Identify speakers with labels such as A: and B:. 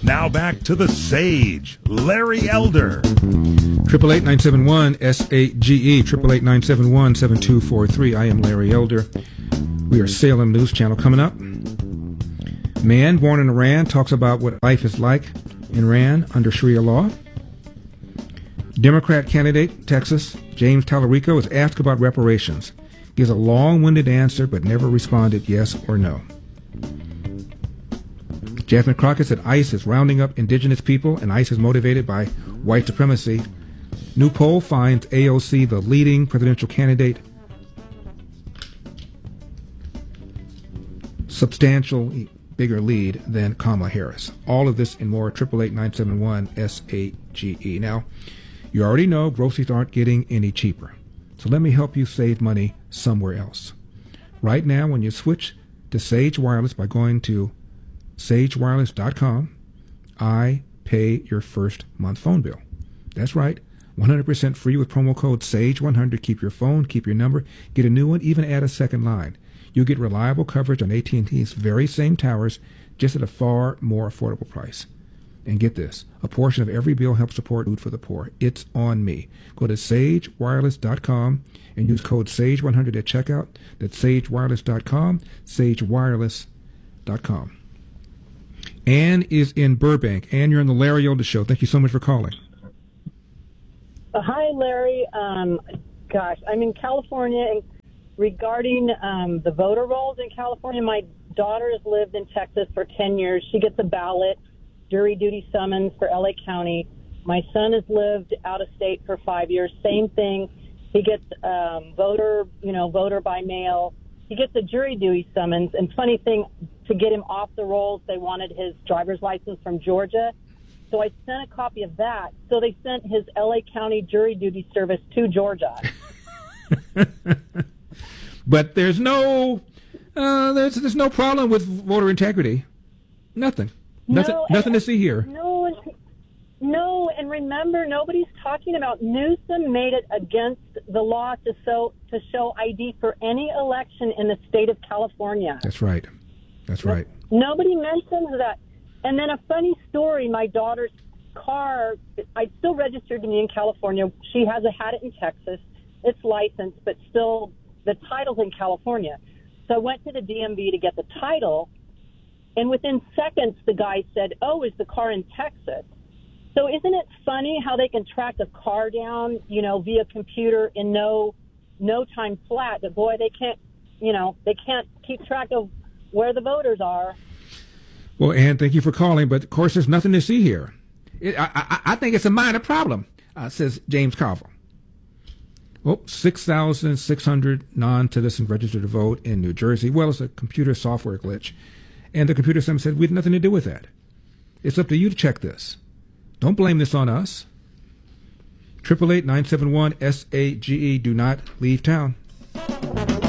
A: Now back to the sage, Larry Elder.
B: 888-971-SAGE, 888-971-7243. I am Larry Elder. We are Salem News Channel. Coming up, man born in Iran talks about what life is like in Iran under Sharia law. Democrat candidate, Texas, James Tallarico, is asked about reparations. Gives a long-winded answer, but never responded yes or no. Jasmine Crockett said ICE is rounding up indigenous people, and ICE is motivated by white supremacy. New poll finds AOC the leading presidential candidate. Substantially bigger lead than Kamala Harris. All of this and more, 888-971-SAGE. Now, you already know groceries aren't getting any cheaper. So let me help you save money somewhere else. Right now, when you switch to Sage Wireless by going to sagewireless.com, I pay your first month phone bill. That's right, 100% free with promo code SAGE100. Keep your phone, keep your number, get a new one, even add a second line. You'll get reliable coverage on AT&T's very same towers, just at a far more affordable price. And get this, a portion of every bill helps support Food for the Poor. It's on me. Go to sagewireless.com and use code SAGE100 at checkout. That's sagewireless.com, sagewireless.com. Ann is in Burbank. Ann, you're on the Larry Elder Show. Thank you so much for calling.
C: Hi, Larry. I'm in California. And regarding the voter rolls in California, my daughter has lived in Texas for 10 years. She gets a ballot, jury duty summons for LA County. My son has lived out of state for 5 years. Same thing. He gets voter by mail. He gets a jury duty summons. And funny thing, to get him off the rolls, they wanted his driver's license from Georgia. So I sent a copy of that. So they sent his LA County jury duty service to Georgia.
B: But there's no problem with voter integrity. Nothing to see here.
C: No, and remember, nobody's talking about Newsom made it against the law to show ID for any election in the state of California.
B: That's right.
C: Nobody mentions that. And then a funny story, my daughter's car, I still registered to me in California. She had it in Texas. It's licensed, but still the title's in California. So I went to the DMV to get the title, and within seconds the guy said, "Oh, is the car in Texas?" So isn't it funny how they can track a car down, via computer in no time flat? But boy, they can't keep track of where the voters are.
B: Well, Ann, thank you for calling, but of course there's nothing to see here. I think it's a minor problem, says James Carville. Well, 6,600 non-citizens registered to vote in New Jersey. Well, it's a computer software glitch. And the computer system said, we had nothing to do with that. It's up to you to check this. Don't blame this on us. 888-971-SAGE. Do not leave town.